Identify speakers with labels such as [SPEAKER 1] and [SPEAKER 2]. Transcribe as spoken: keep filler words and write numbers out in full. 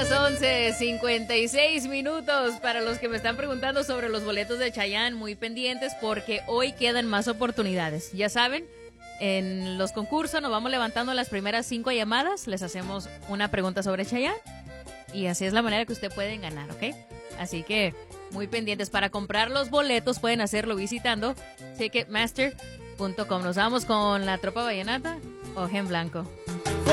[SPEAKER 1] las once, cincuenta y seis minutos. Para los que me están preguntando sobre los boletos de Chayanne, muy pendientes porque hoy quedan más oportunidades. Ya saben, en los concursos nos vamos levantando las primeras cinco llamadas, les hacemos una pregunta sobre Chayanne y así es la manera que usted pueden ganar, ¿ok? Así que muy pendientes. Para comprar los boletos pueden hacerlo visitando ticketmaster punto com. Nos vamos con la Tropa Vallenata, Ojo en Blanco.